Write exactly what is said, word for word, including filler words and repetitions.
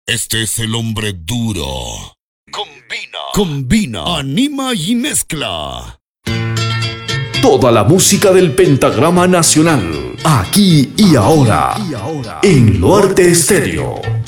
Este es el hombre duro. Combina, combina, anima y mezcla. Toda la música del Pentagrama Nacional, aquí y ahora, en Luarte Estéreo.